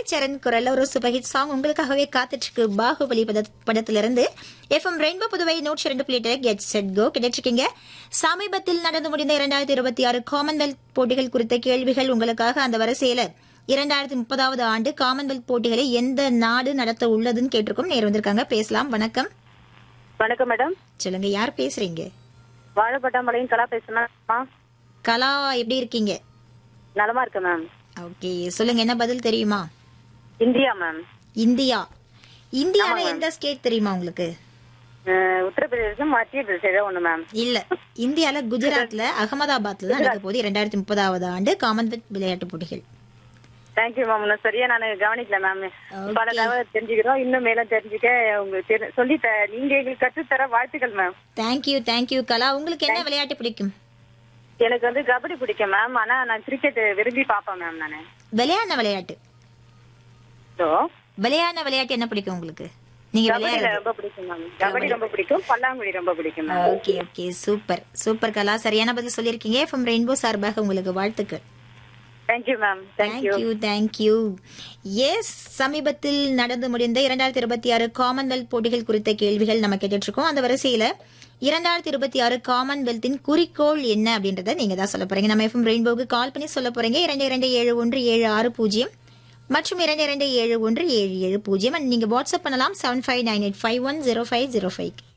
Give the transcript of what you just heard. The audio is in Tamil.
சாய் சரண் குரல்ல ஒரு சூப்பர் ஹிட் சாங் உங்களுக்காகவே காத்துட்டு இருக்கு. பாகுபலி படத்திலிருந்து FM rainbow Puduvai 102.8 get set go கிடைச்சிருக்கீங்க. சமீபத்தில் நடந்து முடிந்த 2026 காமன்வெல்த் போட்டிகள் குறித்த கேள்விகள் உங்களுக்காக. அந்த வரிசையில 2030வது ஆண்டு காமன்வெல்த் போட்டிகளை எந்த நாடு நடத்த உள்ளதுன்னு கேட்டிருக்கோம். நேர் வந்திருக்காங்க, பேசலாம். வணக்கம். வணக்கம் மேடம். சொல்லுங்க, யார் பேசுறீங்க? வாழைப்பட்டாம்பாளையம் கலா பேசுறேன். கலா, எப்படி இருக்கீங்க? நலமா இருக்கு மேம். ஓகே, சொல்லுங்க, என்ன பதில் தெரியுமா? India ma'am. இந்தியா. இந்தியால எந்த ஸ்டேட் தெரியுமா உங்களுக்கு? உத்தரப்பிரதேசம், மத்திய பிரதேசம் ஏதோ ஒண்ணு மேம். இல்ல, இந்தியால குஜராத்ல அகமதாபாத்ல தான் நடக்க போகுது 2030வது ஆண்டு காமன்வெல்த் விளையாட்டு போட்டிகள். Thank you ma'am. சரியா நான் கவனிக்கல மேம். பல தகவல் தெரிஞ்சுக்கிறோம், இன்னும் மேல தெரிஞ்சுக்க உங்களுக்கு சொல்லி நீங்க எங்களுக்கு கற்றுத்தர வாழ்த்துக்கள் மேம். தேங்க்யூ கலா. உங்களுக்கு என்ன விளையாட்டு பிடிக்கும்? எனக்கு வந்து கபடி பிடிக்கும் மேம். ஆனா நான் கிரிக்கெட் விரும்பி பாப்பேன் மேம். நானு விளையாடின விளையாட்டு என்ன பிடிக்கும் உங்களுக்கு? நீங்க விளையாடுறது ரொம்ப பிடிக்கும் மேம். கபடி ரொம்ப பிடிக்கும், பல்லாங்குழி ரொம்ப பிடிக்கும் மேம். ஓகே, சூப்பர் கலா. சரியான பதில் சொல்லிருக்கீங்க. எஃப்எம் ரெயின்போ சார்பாக உங்களுக்கு வாழ்த்துக்கள். Thank you ma'am. தேங்க்யூ. எஸ், சமீபத்தில் நடந்து முடிந்த 2026 காமன்வெல்த் போட்டிகள் குறித்த கேள்விகள் நம்ம கேட்டுட்டு இருக்கோம். அந்த வரிசையில 2026 காமன்வெல்த்தின் குறிக்கோள் என்ன அப்படின்றத நீங்க தான் சொல்ல போறீங்க. நம்ம எஃப்எம் ரெயின்போக்கு கால் பண்ணி சொல்ல போறீங்க. 22717660 மற்றும் 22717770. நீங்க வாட்ஸ்அப் பண்ணலாம் 7598510505.